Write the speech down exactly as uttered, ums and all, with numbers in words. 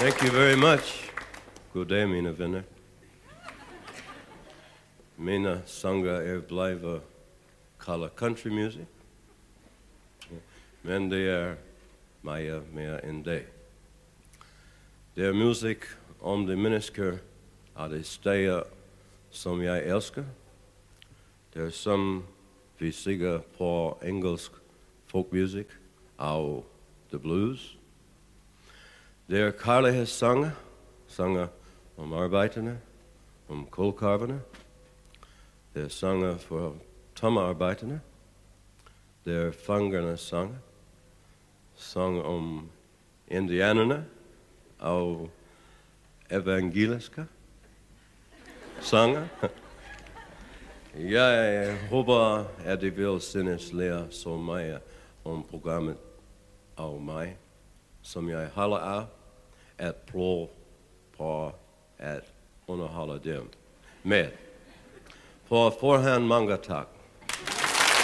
Thank you very much. God dag, mine venner. Mine sanger er blevet kaldet country music, men det er meget mere end det. Det er musik om de mennesker af de steder, som jeg elsker. Det er som vi siger på engelsk folkmusik og the blues. Det er kærlighedssanger, sanger om arbejderne, om kulkarverne. Det er sanger for tommearbejderne. Det er fangernes sanger, sang om indianerne og evangeliske sanger. Jeg håber, at I vil synes lære så meget om programmet og mig, som jeg holder af at prøve på at underholde dem med. For forhånd mange tak.